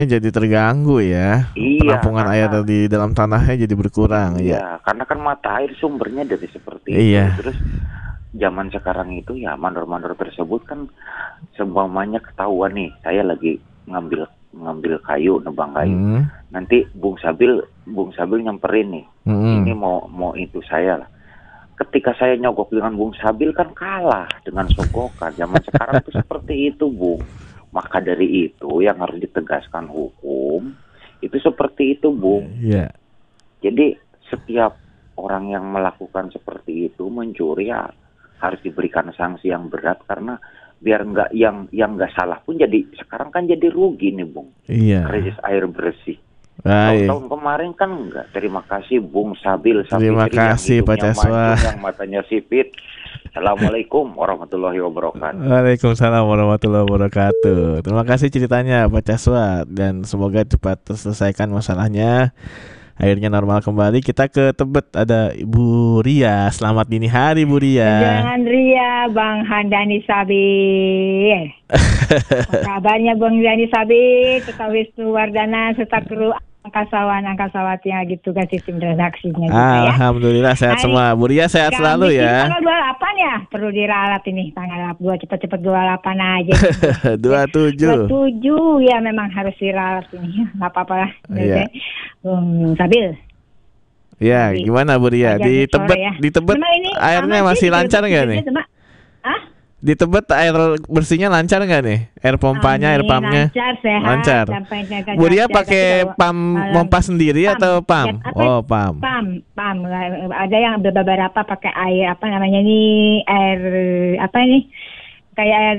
Jadi terganggu ya. Iya, Penampungan air karena di dalam tanahnya jadi berkurang ya. iya, karena kan mata air sumbernya dari seperti itu. Iya. Terus zaman sekarang itu ya mandor-mandor tersebut kan seumpamanya ketahuan nih, saya lagi ngambil ngambil kayu, nebang kayu. Mm. Nanti Bung Sabil nyamperin nih. Ini Mm-mm. mau itu saya lah. Ketika saya nyogok dengan Bung Sabil kan kalah dengan sogokan. Zaman sekarang itu seperti itu, Bung. Maka dari itu yang harus ditegaskan hukum itu seperti itu, Bung. Iya. Jadi setiap orang yang melakukan seperti itu mencuri ya harus diberikan sanksi yang berat karena biar nggak yang nggak salah pun jadi sekarang kan jadi rugi nih, Bung. Iya. Krisis air bersih. Baik. Tahun kemarin kan enggak. Terima kasih Bung Sabil Terima Sapitri yang kasih Pak hidungnya Caswa. mancung, yang matanya sipit. Assalamualaikum warahmatullahi wabarakatuh. Waalaikumsalam warahmatullahi wabarakatuh. Terima kasih ceritanya Pak Caswa dan semoga cepat terselesaikan masalahnya. Akhirnya normal kembali. Kita ke Tebet, ada Ibu Ria. Selamat dini hari Bu Ria. Jangan Ria, Bang Handani Sabil. Kabarnya Bang Handani Sabil, serta Wisnu Wardana, serta kru angkasawati yang lagi tugas sistem redaksinya juga ya. Alhamdulillah sehat Hari semua. Bu Ria sehat selalu Kamis ini ya. tanggal 28 ya, perlu diralat ini tanggal 2 cepet-cepet 28 aja. 27. 27 ya memang harus diralat ini. Enggak apa-apa lah. Iya. Sabil. Ya, Jadi, gimana Bu Ria? wajar Di sore Tebet, ya. di Tebet Memang ini airnya aman masih sih, lancar nggak nih? Hah? Di Tebet air bersihnya lancar nggak nih? Air pompanya, air Amin, pumpnya? lancar, sehat, Lancar. sampai jaga Bu Ria lancar, pakai tapi kalau pam malam- pompa sendiri atau pam? Ya, apa? Oh, pam. Pam. Ada yang beberapa pakai air apa namanya ini air apa ini? Kayak air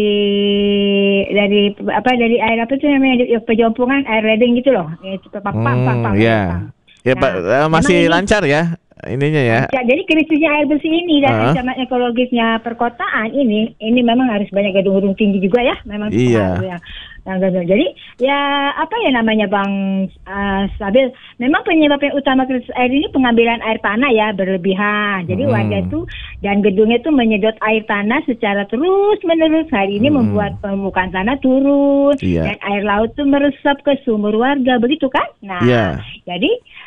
dari air apa tuh namanya di pejompongan air ledeng gitu loh. Itu pam. Ya. Ya, Pak, masih Memang ini lancar ya ininya ya. lancar. Jadi krisisnya air bersih ini dan ancaman ekologisnya perkotaan ini memang harus banyak gedung-gedung tinggi juga ya. Memang Iya. yang jadi ya apa ya namanya Bang Sabil, memang penyebab yang utama krisis air ini pengambilan air tanah ya berlebihan. Jadi warga itu dan gedungnya itu menyedot air tanah secara terus menerus. Hari ini membuat permukaan tanah turun dan air laut itu meresap ke sumur warga, begitu kan? Nah, jadi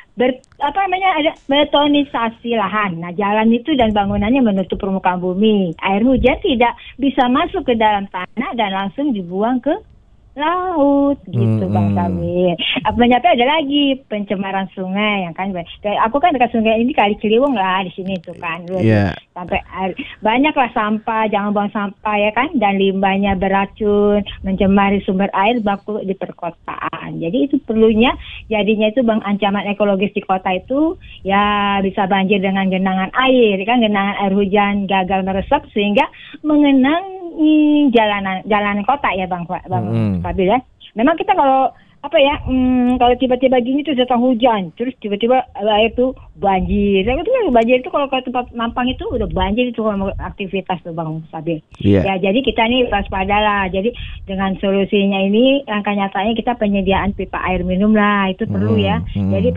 ada betonisasi lahan. Nah, jalan itu dan bangunannya menutup permukaan bumi. Air hujan tidak bisa masuk ke dalam tanah dan langsung dibuang ke laut gitu Bang Sabil. Apanya ada lagi pencemaran sungai yang kan. Aku kan dekat sungai ini Kali Ciliwung lah di sini tuh kan. Sampai air banyak lah sampah, jangan buang sampah ya kan, dan limbahnya beracun, mencemari sumber air baku di perkotaan. Jadi itu perlunya jadinya itu Bang ancaman ekologis di kota itu ya bisa banjir dengan genangan air kan, genangan air hujan gagal meresap sehingga mengenang jalanan kota ya Bang Sabil ya. Memang kita kalau kalau tiba-tiba gini tuh datang hujan, terus tiba-tiba air tuh banjir. Banjir itu kalau ke tempat mampang itu udah banjir itu kalau aktivitas tuh Bang Sabil. Ya jadi kita nih waspada lah. Jadi dengan solusinya ini langkah nyatanya kita penyediaan pipa air minum lah itu perlu ya. Jadi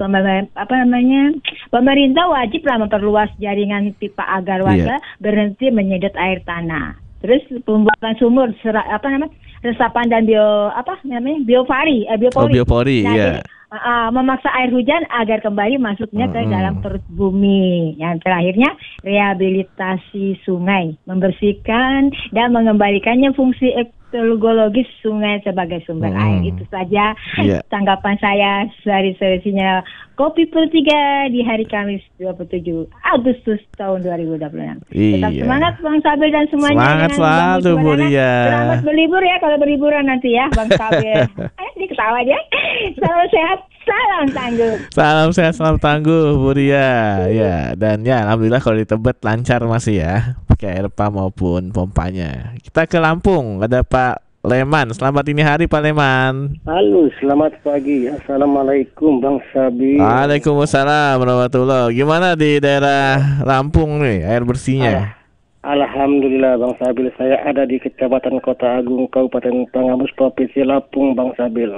pemerintah wajib lah memperluas jaringan pipa agar warga berhenti menyedot air tanah. Terus pembuatan sumur resapan dan biopori. Jadi, memaksa air hujan agar kembali masuknya ke dalam perut bumi. Yang terakhirnya rehabilitasi sungai, membersihkan dan mengembalikannya fungsi ekologis sungai sebagai sumber air. Itu saja tanggapan saya dari solusinya Kopi Per 3 di hari Kamis 27 Agustus tahun 2026. Tetap semangat Bang Sabil dan semuanya. Semangat selalu Bu Ria. Selamat berlibur ya kalau berliburan nanti ya Bang Sabil. Ini ketawa dia. Salam sehat, salam tangguh. Salam sehat, salam tangguh Bu Ria. Ya, dan ya alhamdulillah kalau di Tebet lancar masih ya, pakai air pump maupun pompanya. Kita ke Lampung, ada Pak Leman. Selamat dini hari Pak Leman. Halo, selamat pagi. Assalamualaikum Bang Sabil. Waalaikumsalam warahmatullahi. Gimana di daerah Lampung nih air bersihnya? Alhamdulillah Bang Sabil, saya ada di Kecamatan Kota Agung, Kabupaten Pangamus, Provinsi Lampung Bang Sabil.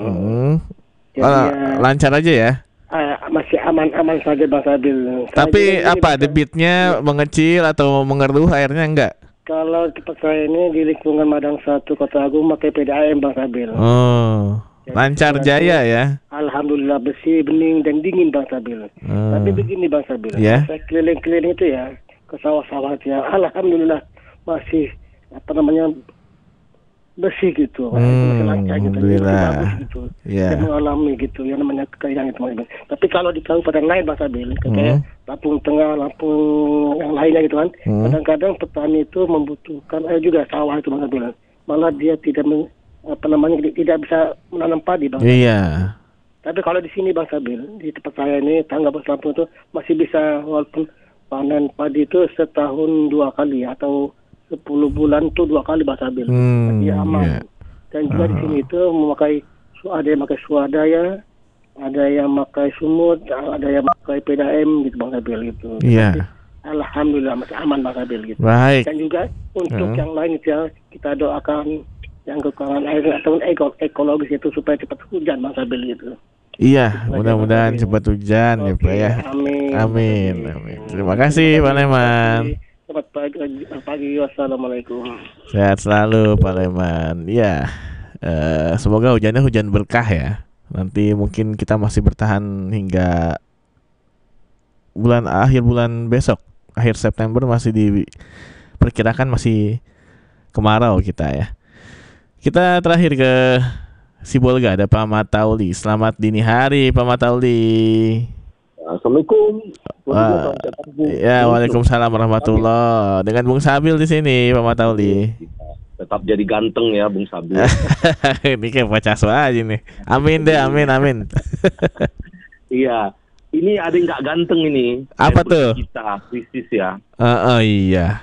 Lancar aja ya? Masih aman-aman saja Bang Sabil. Tapi debitnya mengecil atau mengeruh airnya enggak? Kalau tempat saya ini di lingkungan Madang 1 Kota Agung pakai PDAM Bang Sabil. Lancar jaya ya. Alhamdulillah bersih, bening dan dingin Bang Sabil. Tapi begini Bang Sabil, Ya. saya keliling-keliling itu ya ke sawah-sawah itu ya, alhamdulillah masih bersih gitu. Masih lancar gitu, Alhamdulillah. bagus gitu. Ya. Saya mengalami gitu yang namanya kekayaan itu Bang Sabil. Tapi kalau di kabupaten lain Bang Sabil, kayak Lampung Tengah, Lampung yang lainnya gitu kan, kadang-kadang petani itu membutuhkan air juga sawah itu Bang Sabil. Malah dia tidak tidak bisa menanam padi Bang. Iya. Tapi kalau di sini Bang Sabil, di tempat saya ini, Tangga Bos Lampung itu masih bisa walaupun panen padi itu setahun 2 kali atau 10 bulan itu 2 kali Bang Sabil. Masih aman. Iya. Dan juga di sini itu ada yang pakai swadaya, ada yang pakai sumut, ada yang pakai PDAM gitu Bang Sabil gitu. Iya. Alhamdulillah masih aman Bang Sabil gitu. Baik. Dan juga untuk yang lain itu ya, kita doakan yang kekurangan air atau ekologis itu supaya cepat hujan Bang Sabil gitu. Iya, mudah-mudahan cepat hujan ya Pak ya. Amin. Amin. Terima kasih Pak Leman. Selamat pagi. Wassalamualaikum. Sehat selalu Pak Leman. Ya, semoga hujannya hujan berkah ya. Nanti mungkin kita masih bertahan hingga akhir bulan besok. Akhir September masih diperkirakan masih kemarau kita ya. Kita terakhir ke Sibolga, ada Pak Matauli. Selamat dini hari Pak Matauli. Assalamualaikum. Ya, waalaikumsalam warahmatullah. Dengan Bung Sabil di sini Pak Matauli. Tetap jadi ganteng ya Bung Sabil. Ini kayak Pak Caswa aja nih. Amin deh, amin. Iya. Ini ada yang nggak ganteng ini. Apa tuh? Kita krisis ya. Iya.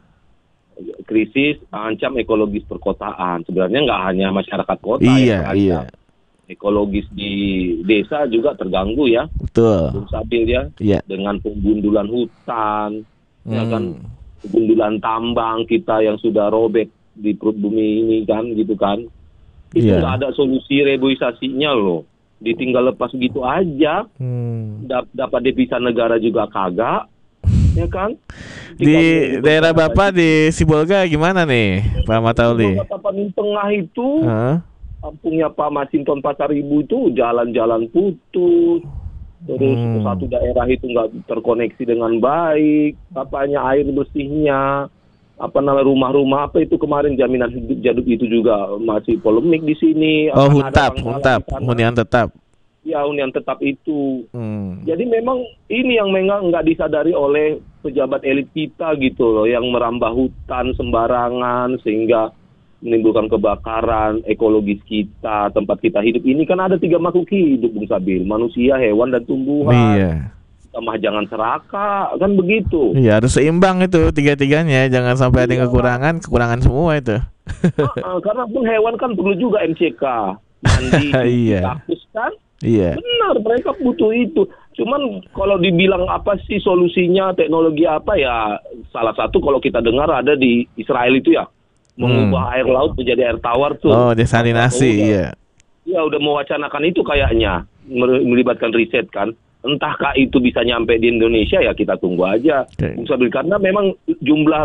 Krisis ancam ekologis perkotaan. Sebenarnya nggak hanya masyarakat kota Iya. Ekologis di desa juga terganggu ya. Betul. Bung Sabil ya. Iya. Dengan penggundulan hutan, ya kan, penggundulan tambang kita yang sudah robek di perut bumi ini kan, gitu kan. Itu nggak ada solusi reboisasinya loh. Ditinggal lepas gitu aja. Dapat devisa negara juga kagak. Ya kan? Di daerah Bapak di Sibolga gimana nih Pak Matauli? Paling tengah itu kampungnya Pak Masinton Pasar Ibu itu jalan-jalan putus. Terus satu daerah itu nggak terkoneksi dengan baik. Apanya air bersihnya, rumah-rumah apa itu kemarin jaminan hidup itu juga masih polemik di sini. Hunian tetap. Ya, hunian tetap itu. Jadi memang ini yang nggak disadari oleh pejabat elit kita gitu loh, yang merambah hutan sembarangan sehingga menimbulkan kebakaran ekologis kita, tempat kita hidup ini kan ada 3 makhluk hidup Bung Sabil, manusia, hewan dan tumbuhan. Iya. Sama jangan serakah, kan begitu. Iya, harus seimbang itu 3-tiganya, jangan sampai ada yang kekurangan semua itu. Karena pun hewan kan perlu juga MCK, mandi, kakus kan. Iya. Benar, mereka butuh itu. Cuman kalau dibilang apa sih solusinya, teknologi apa ya, salah satu kalau kita dengar ada di Israel itu ya, mengubah air laut menjadi air tawar tuh. Oh, desalinasi, iya. Ya udah mewacanakan itu kayaknya, melibatkan riset kan. Entahkah itu bisa nyampe di Indonesia, ya kita tunggu aja. Karena memang jumlah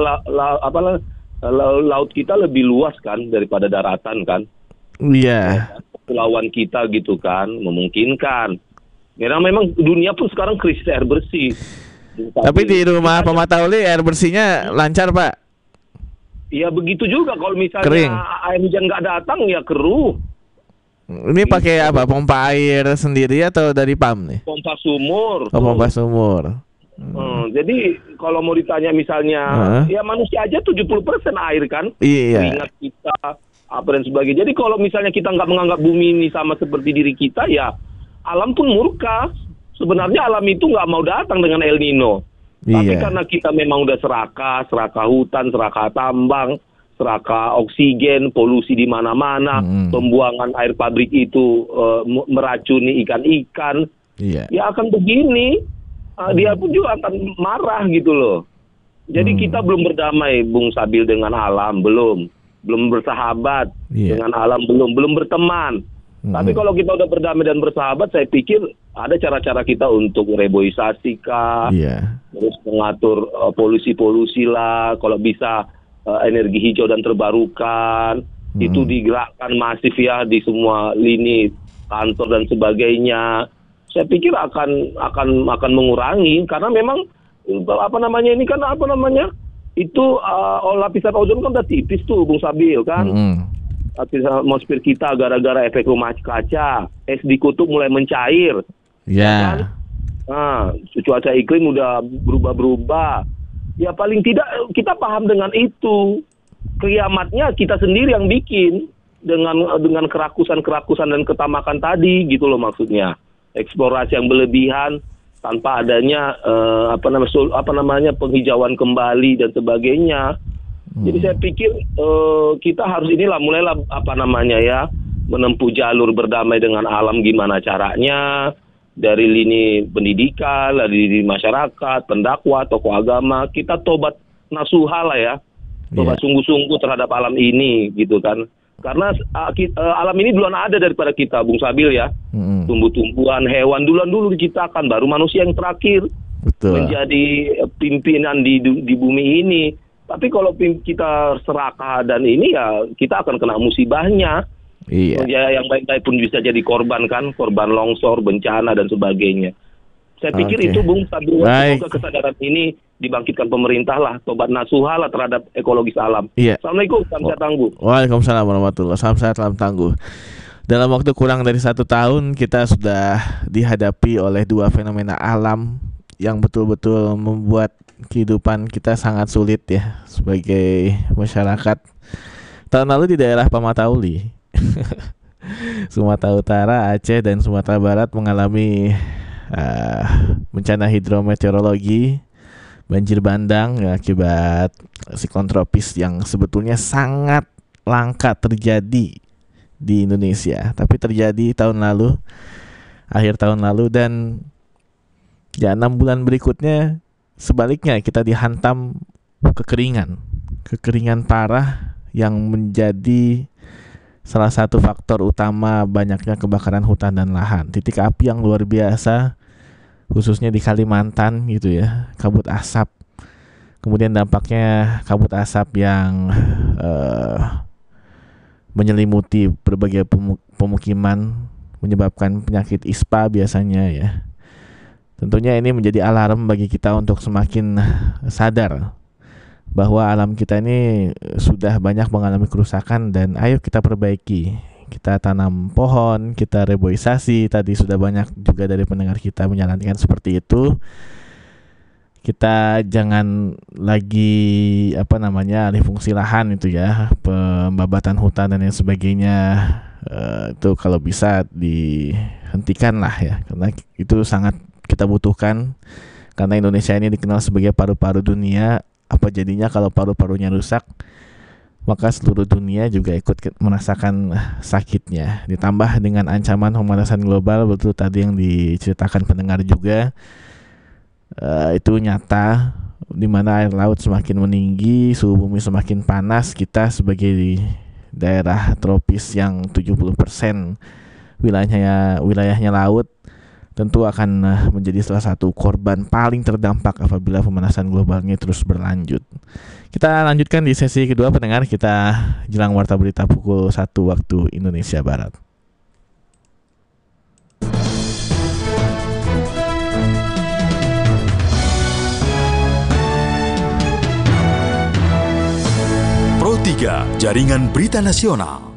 laut kita lebih luas kan daripada daratan kan. Iya. Kepulauan kita gitu kan, memungkinkan. Memang dunia pun sekarang krisis air bersih. Tapi di rumah Pak Matauli air bersihnya lancar Pak? Ya begitu juga kalau misalnya kering. Air hujan nggak datang ya keruh. Ini pakai apa? Pompa air sendiri atau dari PAM nih? Pompa sumur. Pompa sumur. Jadi kalau mau ditanya misalnya, ya manusia aja 70% air kan? Iya. Ingat kita apa dan sebagainya. Jadi kalau misalnya kita nggak menganggap bumi ini sama seperti diri kita, ya alam pun murka. Sebenarnya alam itu nggak mau datang dengan El Nino. Tapi karena kita memang udah serakah hutan, serakah tambang, serakah oksigen, polusi di mana-mana, pembuangan air pabrik itu meracuni ikan-ikan, ya akan begini. Dia pun juga akan marah gitu loh. Jadi kita belum berdamai Bung Sabil dengan alam, belum bersahabat dengan alam, belum berteman. Tapi kalau kita udah berdamai dan bersahabat, saya pikir ada cara-cara kita untuk reboisasi kah, terus mengatur polusi lah, kalau bisa energi hijau dan terbarukan, Itu digerakkan masif ya di semua lini kantor dan sebagainya. Saya pikir akan mengurangi karena memang ini kan itu lapisan ozon kan udah tipis tuh Bung Sabil kan. Lapisan atmosfer kita gara-gara efek rumah kaca, es di kutub mulai mencair. Ya. Kan? Nah, cuaca iklim udah berubah-berubah. Ya paling tidak kita paham dengan itu. Kiamatnya kita sendiri yang bikin dengan kerakusan dan ketamakan tadi gitu loh maksudnya. Eksplorasi yang berlebihan tanpa adanya penghijauan kembali dan sebagainya. Jadi saya pikir kita harus mulailah menempuh jalur berdamai dengan alam gimana caranya dari lini pendidikan, dari lini masyarakat, pendakwah, tokoh agama, kita tobat nasuha lah ya. Tobat sungguh-sungguh terhadap alam ini gitu kan. Karena alam ini duluan ada daripada kita, Bung Sabil ya. Tumbuh-tumbuhan, hewan dulu diciptakan, baru manusia yang terakhir. Betul. Menjadi pimpinan di bumi ini. Tapi kalau kita serakah dan ini ya kita akan kena musibahnya. Iya. Yang baik-baik pun bisa jadi korban kan, korban longsor, bencana dan sebagainya. Saya pikir itu Bung Sabil, semoga kesadaran ini dibangkitkan pemerintah lah, tobat nasuha lah terhadap ekologis alam. Iya. Assalamualaikum, salam sehat tangguh. Waalaikumsalam warahmatullahi wabarakatuh. Salam sehat, salam tangguh. Dalam waktu kurang dari 1 tahun kita sudah dihadapi oleh 2 fenomena alam yang betul-betul membuat kehidupan kita sangat sulit ya sebagai masyarakat. Tahun lalu di daerah Pamatauli, Sumatera Utara, Aceh dan Sumatera Barat mengalami bencana hidrometeorologi, banjir bandang ya, akibat siklon tropis yang sebetulnya sangat langka terjadi di Indonesia, tapi terjadi akhir tahun lalu dan ya 6 bulan berikutnya sebaliknya kita dihantam kekeringan parah yang menjadi salah satu faktor utama banyaknya kebakaran hutan dan lahan. Titik api yang luar biasa khususnya di Kalimantan gitu ya, kabut asap. Kemudian dampaknya kabut asap yang menyelimuti berbagai pemukiman, menyebabkan penyakit ISPA biasanya ya. Tentunya ini menjadi alarm bagi kita untuk semakin sadar bahwa alam kita ini sudah banyak mengalami kerusakan dan ayo kita perbaiki. Kita tanam pohon, kita reboisasi. Tadi sudah banyak juga dari pendengar kita menyarankan seperti itu. Kita jangan lagi alih fungsi lahan itu ya, pembabatan hutan dan lain sebagainya. Itu kalau bisa dihentikan lah ya, karena itu sangat kita butuhkan. Karena Indonesia ini dikenal sebagai paru-paru dunia. Apa jadinya kalau paru-parunya rusak, maka seluruh dunia juga ikut merasakan sakitnya. Ditambah dengan ancaman pemanasan global, betul tadi yang diceritakan pendengar juga, itu nyata, di mana air laut semakin meninggi, suhu bumi semakin panas. Kita sebagai daerah tropis yang 70% wilayahnya laut, tentu akan menjadi salah satu korban paling terdampak apabila pemanasan globalnya terus berlanjut. Kita lanjutkan di sesi kedua pendengar kita jelang warta berita pukul 1 waktu Indonesia Barat. Pro 3 Jaringan Berita Nasional.